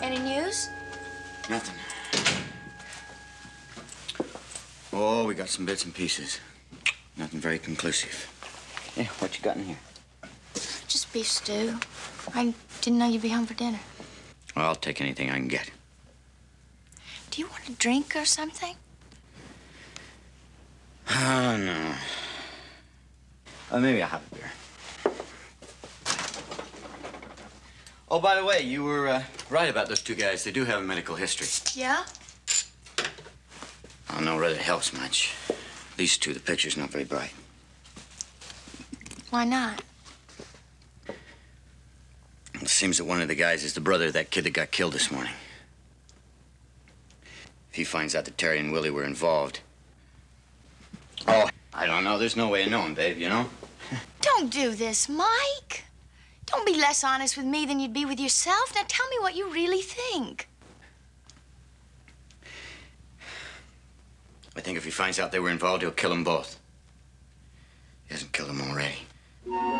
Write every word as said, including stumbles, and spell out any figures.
Any news? Nothing. Oh, we got some bits and pieces. Nothing very conclusive. Yeah, what you got in here? Just beef stew. I didn't know you'd be home for dinner. Well, I'll take anything I can get. Do you want a drink or something? Oh, no. Uh, maybe I'll have a beer. Oh, by the way, you were uh, right about those two guys. They do have a medical history. Yeah? I don't know whether it helps much. These two, the picture's not very bright. Why not? It seems that one of the guys is the brother of that kid that got killed this morning. If he finds out that Terry and Willie were involved... Oh, I don't know. There's no way of knowing, babe, you know? Don't do this, Mike. Don't be less honest with me than you'd be with yourself. Now tell me what you really think. I think if he finds out they were involved, he'll kill them both. He hasn't killed them already.